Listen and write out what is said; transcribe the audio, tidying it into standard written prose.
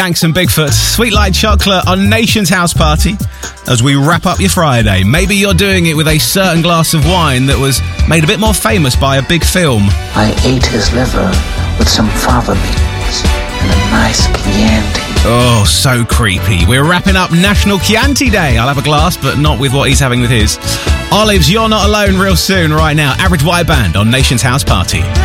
Thanks and Bigfoot, Sweet Light Chocolate on Nation's House Party. As we wrap up your Friday, maybe you're doing it with a certain glass of wine that was made a bit more famous by a big film. I ate his liver with some fava beans and a nice Chianti. Oh, so creepy. We're wrapping up National Chianti Day. I'll have a glass, but not with what he's having with his. Olives, You're Not Alone real soon right now. Average White Band on Nation's House Party.